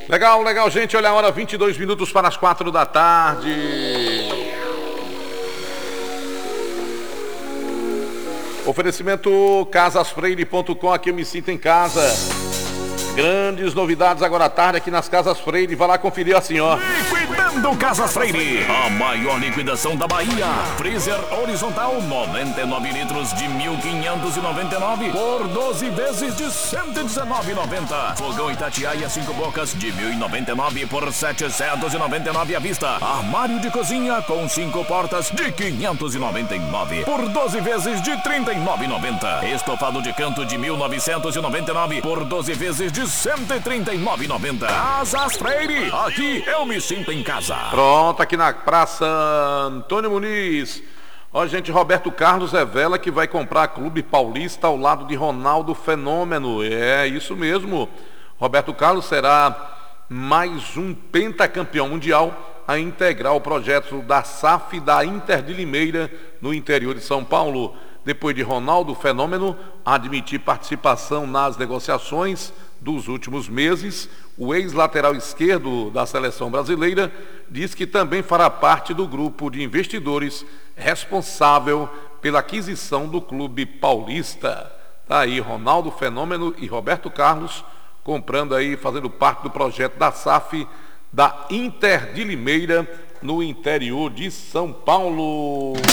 Legal, legal, gente. Olha a hora, 22 minutos para as 4 da tarde. Oferecimento casasfreire.com, aqui eu me sinto em casa. Grandes novidades agora à tarde aqui nas Casas Freire. Vai lá conferir assim, ó. Liquidando Casas Freire, a maior liquidação da Bahia. Freezer horizontal 99 litros de 1.599 por 12 vezes de 119,90. Fogão Itatiaia 5 bocas de 1.099 por 799 à vista. Armário de cozinha com 5 portas de 599 por 12 vezes de 39,90. Estofado de canto de 1.999 por 12 vezes de 139,90. Casas Freire, aqui eu me sinto em casa. Pronto, aqui na Praça Antônio Muniz. Ó, gente, Roberto Carlos revela que vai comprar Clube Paulista ao lado de Ronaldo Fenômeno. É isso mesmo. Roberto Carlos será mais um pentacampeão mundial a integrar o projeto da SAF da Inter de Limeira no interior de São Paulo. Depois de Ronaldo Fenômeno admitir participação nas negociações dos últimos meses, o ex-lateral esquerdo da seleção brasileira diz que também fará parte do grupo de investidores responsável pela aquisição do Clube Paulista. Tá aí Ronaldo Fenômeno e Roberto Carlos comprando aí, fazendo parte do projeto da SAF da Inter de Limeira no interior de São Paulo.